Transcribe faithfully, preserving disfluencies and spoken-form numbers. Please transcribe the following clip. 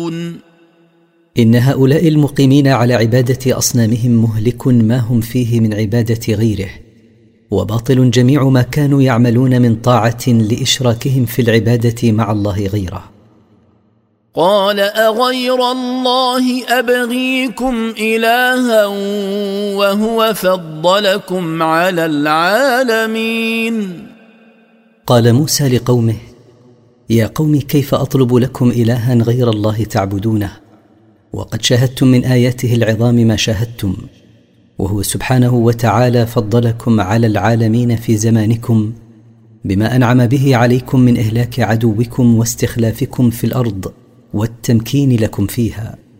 إن هؤلاء المقيمين على عبادة أصنامهم مهلك ما هم فيه من عبادة غيره، وباطل جميع ما كانوا يعملون من طاعة لإشراكهم في العبادة مع الله غيره. قال أغير الله أبغيكم إلها وهو فضلكم على العالمين. قال موسى لقومه: يا قوم كيف أطلب لكم إلها غير الله تعبدونه، وقد شاهدتم من آياته العظام ما شاهدتم، وهو سبحانه وتعالى فضلكم على العالمين في زمانكم بما أنعم به عليكم من إهلاك عدوكم واستخلافكم في الأرض والتمكين لكم فيها.